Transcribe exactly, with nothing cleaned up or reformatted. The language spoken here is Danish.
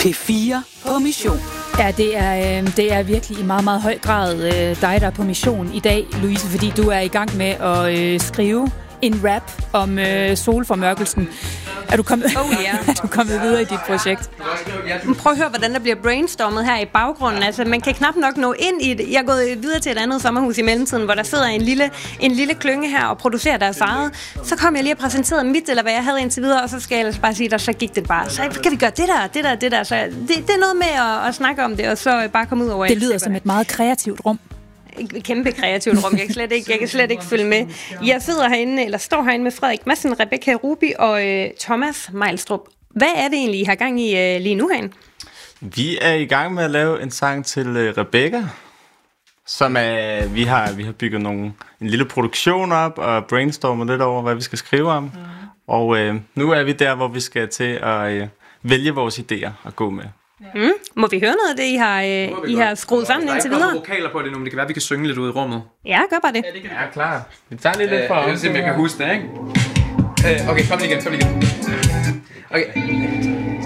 P fire på mission. Ja, det er, øh, det er virkelig i meget, meget høj grad øh, dig, der er på mission i dag, Louise, fordi du er i gang med at øh, skrive en rap om øh, solformørkelsen. Er du kommet, oh, yeah. er du kommet videre i dit projekt? Prøv at høre, hvordan der bliver brainstormet her i baggrunden. Altså, man kan knap nok nå ind i det. Jeg er gået videre til et andet sommerhus i mellemtiden, hvor der sidder en lille, en lille klynge her og producerer deres eget. Så kom jeg lige og præsenterede mit, eller hvad jeg havde indtil videre, og så skal jeg ellers bare sige, der så gik det bare. Så kan vi gøre det der, det der, det der. Så det, det er noget med at, at snakke om det, og så bare komme ud over. Det lyder som et meget kreativt rum. Et kæmpe kreativt rum. Jeg kan slet ikke, jeg kan slet ikke følge med. Jeg sidder herinde, eller står herinde med Frederik Madsen, Rebecca Ruby og øh, Thomas Meilstrup. Hvad er det egentlig, I har gang i øh, lige nu herinde? Vi er i gang med at lave en sang til øh, Rebecca, som er, vi har, vi har bygget nogle, en lille produktion op og brainstormet lidt over, hvad vi skal skrive om. Mm. Og øh, nu er vi der, hvor vi skal til at øh, vælge vores idéer at gå med. Mm. Må vi høre noget af det, I har, øh, I har skruet sammen indtil videre? Der er ikke vokaler på det nu, men det kan være, vi kan synge lidt ud i rummet. Ja, gør bare det. Ja, det kan vi. Ja, klar. Vi tager lige lidt for øh, Jeg vil jeg kan huske det, ikke? Øh, okay, kom lige igen, kom lige igen. Okay.